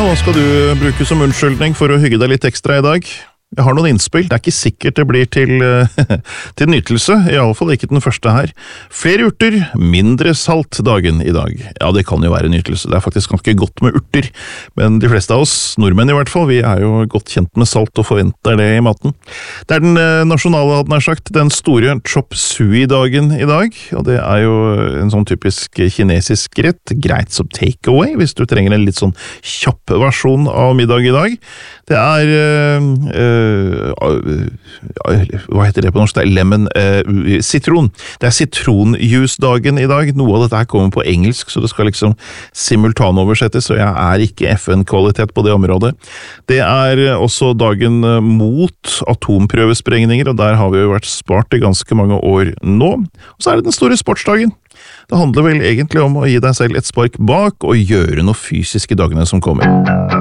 hva skal du bruke som unnskyldning for å hygge deg litt ekstra i dag? Jeg har noen innspill, det er ikke sikkert det blir til nytelse, i alle fall ikke den første her. Flere urter, mindre salt dagen i dag. Ja, det kan jo være nytelse, det er faktisk ganske godt med urter, men de fleste av oss, nordmenn i hvert fall, vi er jo godt kjent med salt og forventer det i maten. Det er den nasjonale, hadde jeg sagt, den store chop sui-dagen i dag, og det er jo en sånn typisk kinesisk rett, greit som takeaway, hvis du trenger en litt sånn kjapp versjon av middag i dag. Det er hva heter det på norsk? Det er lemon, sitron. Det er sitronjuice-dagen i dag. Noe av dette her kommer på engelsk, så det skal liksom simultanoversettes, så jeg er ikke FN-kvalitet på det området. Det er også dagen mot atomprøvesprengninger, og der har vi jo vært spart i ganske mange år nå. Og så er det den store sportsdagen. Det handler vel egentlig om å gi deg selv et spark bak og gjøre noe fysisk i dagene som kommer.